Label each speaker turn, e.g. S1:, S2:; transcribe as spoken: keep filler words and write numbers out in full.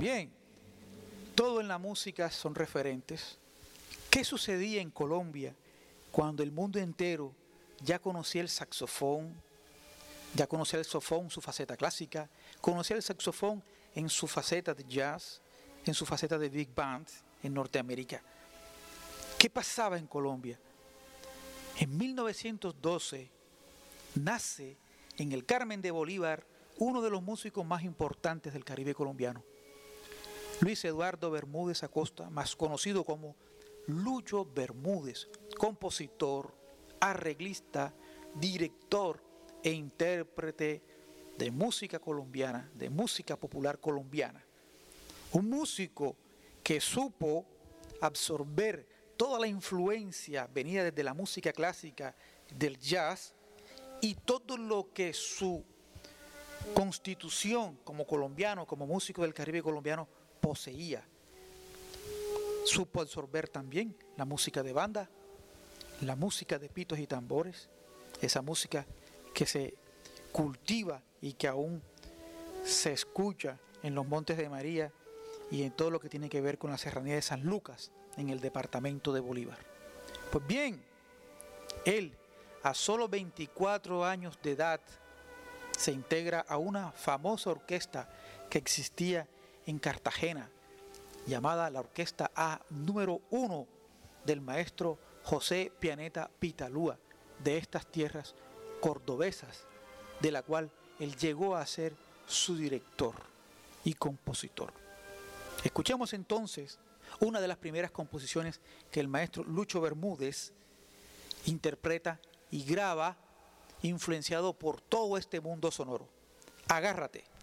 S1: Bien, todo en la música son referentes. ¿Qué sucedía en Colombia cuando el mundo entero ya conocía el saxofón, ya conocía el saxofón en su faceta clásica, conocía el saxofón en su faceta de jazz, en su faceta de big band en Norteamérica? ¿Qué pasaba en Colombia? En mil novecientos doce nace en el Carmen de Bolívar uno de los músicos más importantes del Caribe colombiano, Luis Eduardo Bermúdez Acosta, más conocido como Lucho Bermúdez, compositor, arreglista, director e intérprete de música colombiana, de música popular colombiana. Un músico que supo absorber toda la influencia venida desde la música clásica, del jazz, y todo lo que su constitución como colombiano, como músico del Caribe colombiano, poseía. Supo absorber también la música de banda, la música de pitos y tambores, esa música que se cultiva y que aún se escucha en los Montes de María y en todo lo que tiene que ver con la serranía de San Lucas, en el departamento de Bolívar. Pues bien, él, a solo veinticuatro años de edad, se integra a una famosa orquesta que existía en Cartagena, llamada la Orquesta A número uno del maestro José Pianeta Pitalúa, de estas tierras cordobesas, de la cual él llegó a ser su director y compositor. Escuchemos entonces una de las primeras composiciones que el maestro Lucho Bermúdez interpreta y graba, influenciado por todo este mundo sonoro. Agárrate.